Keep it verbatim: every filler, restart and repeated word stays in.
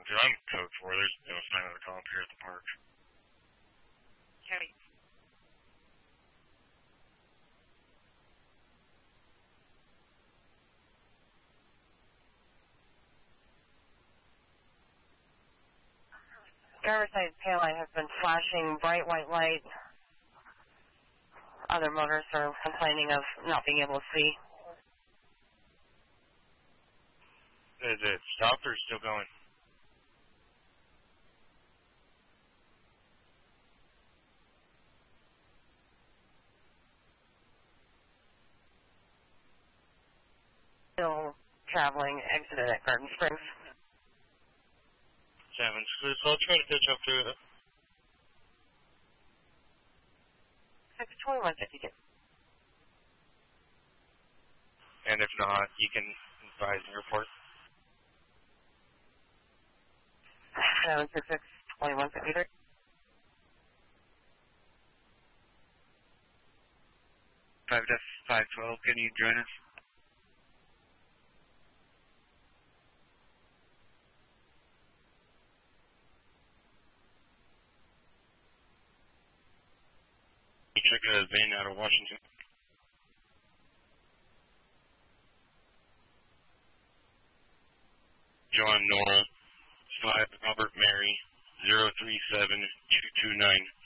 Because I'm code four. There's no sign of the comp here at the park. County. Driver's side taillight has been flashing bright white light. Other motorists are complaining of not being able to see. Is it stopped or still going? Still traveling, exited at Garden Springs. Seven, so I'll try to catch up to it. six twenty-one fifty-two. And if not, you can advise and report. seven six six, twenty-one fifty-three. five to five twelve, can you join us? You check a van out of Washington. John Nora, five Robert Mary, zero three seven two two nine.